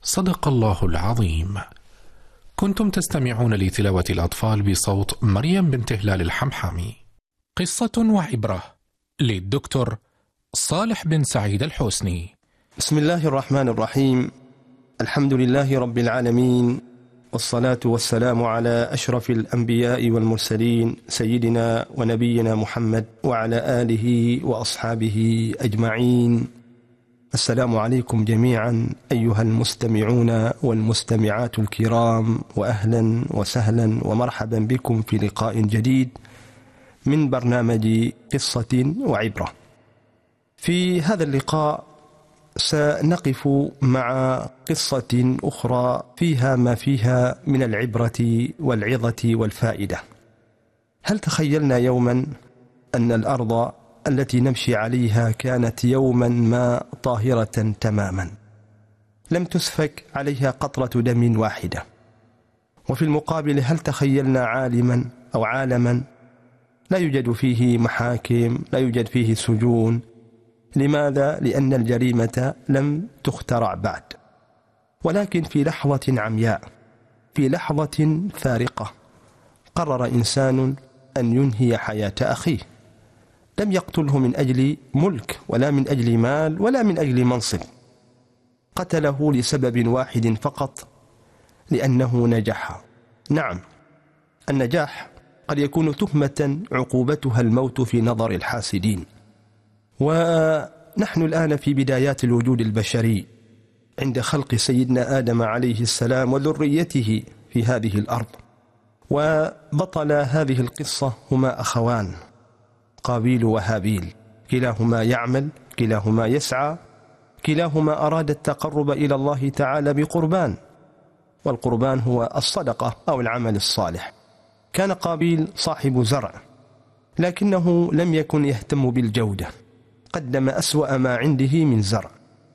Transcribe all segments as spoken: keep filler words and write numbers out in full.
صدق الله العظيم. كنتم تستمعون لتلاوة الأطفال بصوت مريم بنت هلال الحمحامي. قصة وعبرة للدكتور صالح بن سعيد الحسني. بسم الله الرحمن الرحيم. الحمد لله رب العالمين، والصلاة والسلام على أشرف الأنبياء والمرسلين سيدنا ونبينا محمد وعلى آله وأصحابه أجمعين. السلام عليكم جميعا أيها المستمعون والمستمعات الكرام، وأهلا وسهلا ومرحبا بكم في لقاء جديد من برنامج قصة وعبرة. في هذا اللقاء سنقف مع قصة أخرى فيها ما فيها من العبرة والعظة والفائدة. هل تخيلنا يوما أن الأرض التي نمشي عليها كانت يوما ما طاهرة تماما، لم تسفك عليها قطرة دم واحدة؟ وفي المقابل هل تخيلنا عالما أو عالما لا يوجد فيه محاكم، لا يوجد فيه سجون؟ لماذا؟ لأن الجريمة لم تخترع بعد. ولكن في لحظة عمياء، في لحظة فارقة، قرر إنسان أن ينهي حياة أخيه. لم يقتله من أجل ملك ولا من أجل مال ولا من أجل منصب، قتله لسبب واحد فقط، لأنه نجح. نعم، النجاح قد يكون تهمة عقوبتها الموت في نظر الحاسدين. ونحن الآن في بدايات الوجود البشري، عند خلق سيدنا آدم عليه السلام وذريته في هذه الأرض. وبطل هذه القصة هما أخوان، قابيل وهابيل، كلاهما يعمل، كلاهما يسعى، كلاهما أراد التقرب إلى الله تعالى بقربان، والقربان هو الصدقة أو العمل الصالح. كان قابيل صاحب زرع، لكنه لم يكن يهتم بالجودة، قدم أسوأ ما عنده من زرع،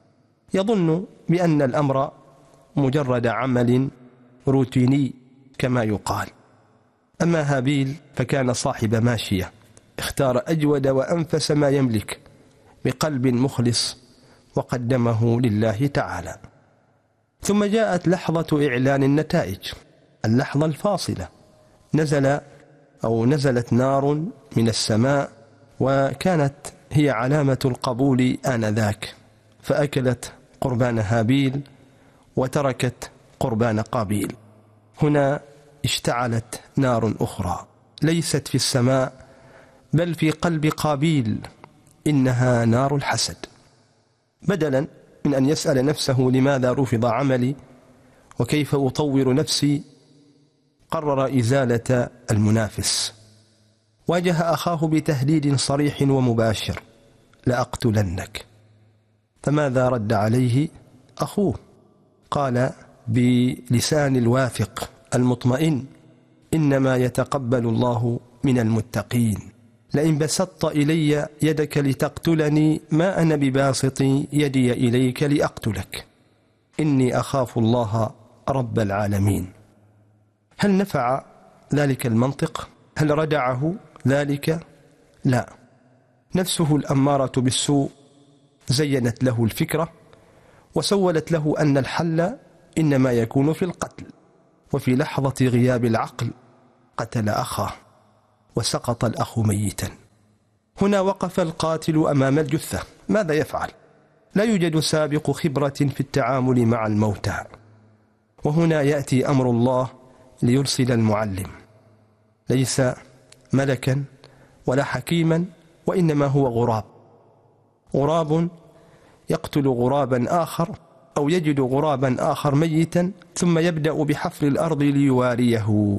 يظن بأن الأمر مجرد عمل روتيني كما يقال. أما هابيل فكان صاحب ماشية، اختار أجود وأنفس ما يملك بقلب مخلص وقدمه لله تعالى. ثم جاءت لحظة إعلان النتائج، اللحظة الفاصلة. نزل أو نزلت نار من السماء، وكانت هي علامة القبول آنذاك، فأكلت قربان هابيل وتركت قربان قابيل. هنا اشتعلت نار أخرى، ليست في السماء بل في قلب قابيل، إنها نار الحسد. بدلا من أن يسأل نفسه لماذا رفض عملي وكيف أطور نفسي، قرر إزالة المنافس. واجه أخاه بتهديد صريح ومباشر: لأقتلنك. فماذا رد عليه أخوه؟ قال بلسان الواثق المطمئن: إنما يتقبل الله من المتقين، لئن بسطت إلي يدك لتقتلني ما أنا بباسط يدي إليك لأقتلك، إني أخاف الله رب العالمين. هل نفع ذلك المنطق؟ هل ردعه ذلك؟ لا. نفسه الأمارة بالسوء زينت له الفكرة، وسولت له أن الحل إنما يكون في القتل. وفي لحظة غياب العقل قتل أخاه، وسقط الأخ ميتا. هنا وقف القاتل أمام الجثة، ماذا يفعل؟ لا يوجد سابق خبرة في التعامل مع الموتى. وهنا يأتي أمر الله ليرسل المعلم، ليس ملكا ولا حكيما، وإنما هو غراب. غراب يقتل غرابا آخر، أو يجد غرابا آخر ميتا، ثم يبدأ بحفر الأرض ليواريه.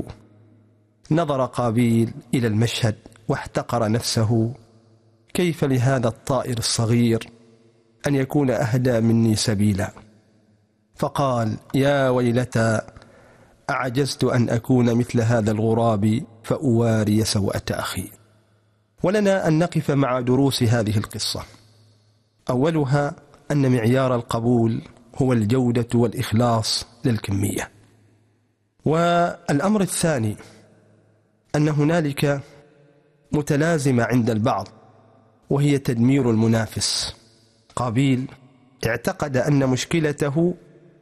نظر قابيل إلى المشهد واحتقر نفسه: كيف لهذا الطائر الصغير أن يكون أهدى مني سبيلا؟ فقال: يا ويلتى، أعجزت أن أكون مثل هذا الغراب فأواري سوءة أخي. ولنا أن نقف مع دروس هذه القصة. أولها أن معيار القبول هو الجودة والإخلاص للكمية. والأمر الثاني أن هنالك متلازمة عند البعض، وهي تدمير المنافس. قابيل اعتقد أن مشكلته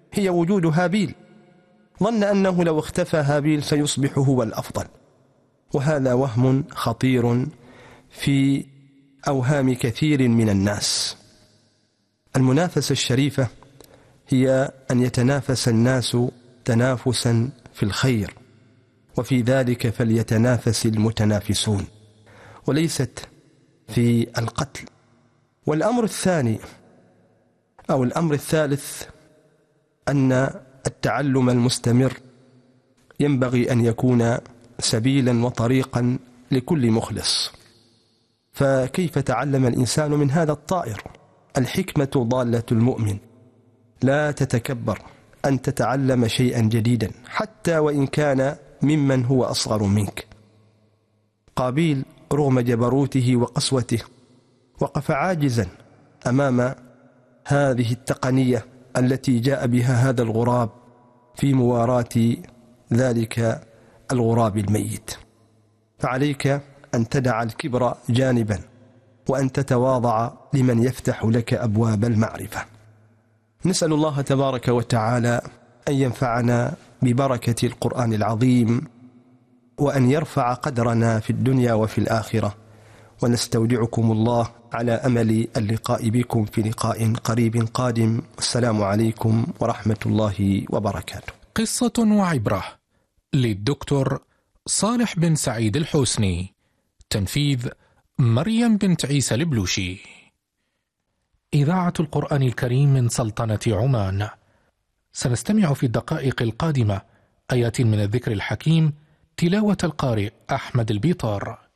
هي وجود هابيل. ظن أنه لو اختفى هابيل سيصبح هو الأفضل، وهذا وهم خطير في أوهام كثير من الناس. المنافسة الشريفة هي أن يتنافس الناس تنافسا في الخير، وفي ذلك فليتنافس المتنافسون، وليست في القتل. والأمر الثاني أو الأمر الثالث أن التعلم المستمر ينبغي أن يكون سبيلا وطريقا لكل مخلص. فكيف تعلم الإنسان من هذا الطائر؟ الحكمة ضالة المؤمن. لا تتكبر أن تتعلم شيئا جديدا حتى وإن كان ممن هو أصغر منك. قابيل رغم جبروته وقسوته وقف عاجزا أمام هذه التقنية التي جاء بها هذا الغراب في مواراة ذلك الغراب الميت. فعليك أن تدع الكبر جانبا وأن تتواضع لمن يفتح لك أبواب المعرفة. نسأل الله تبارك وتعالى أن ينفعنا ببركة القرآن العظيم، وأن يرفع قدرنا في الدنيا وفي الآخرة، ونستودعكم الله على أمل اللقاء بكم في لقاء قريب قادم. السلام عليكم ورحمة الله وبركاته. قصة وعبرة للدكتور صالح بن سعيد الحوسني، تنفيذ مريم بنت عيسى البلوشي. إذاعة القرآن الكريم من سلطنة عمان. سنستمع في الدقائق القادمة آيات من الذكر الحكيم، تلاوة القارئ أحمد البيطار.